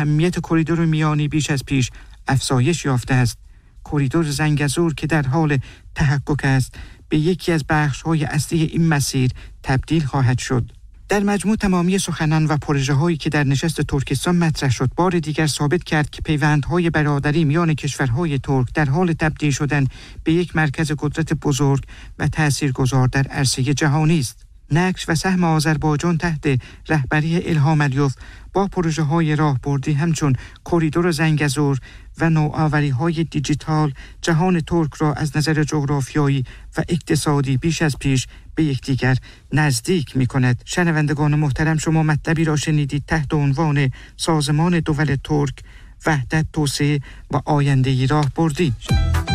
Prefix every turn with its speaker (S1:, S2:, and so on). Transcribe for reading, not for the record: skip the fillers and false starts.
S1: اهمیت کریدور میانی بیش از پیش افزایش یافته است. کریدور زنگزور که در حال تحقق است به یکی از بخش‌های اصلی این مسیر تبدیل خواهد شد. در مجموع تمامی سخنان و پروژه‌هایی که در نشست ترکستان مطرح شد بار دیگر ثابت کرد که پیوندهای برادری میان کشورهای ترک در حال تبدیل شدن به یک مرکز قدرت بزرگ و تاثیرگذار در عرصه جهانی است. نقش و سهم آذربایجان تحت رهبری الهام علیوف با پروژه‌های راهبردی همچون کریدور زنگزور و نوآوری‌های دیجیتال جهان ترک را از نظر جغرافیایی و اقتصادی بیش از پیش به یکدیگر نزدیک می‌کند. شنوندگان محترم، شما مطلبی را شنیدید تحت عنوان سازمان دول ترک، وحدت، توسعه و آینده‌ای راهبردی.